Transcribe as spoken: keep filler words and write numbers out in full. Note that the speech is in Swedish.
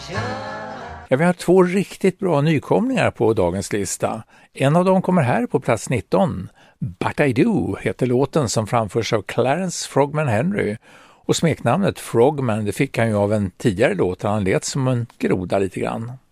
Ja, vi har två riktigt bra nykomlingar på dagens lista. En av dem kommer här på plats nitton. But I Do heter låten som framförs av Clarence Frogman Henry. Och smeknamnet Frogman det fick han ju av en tidigare låt där han lät som en groda lite grann.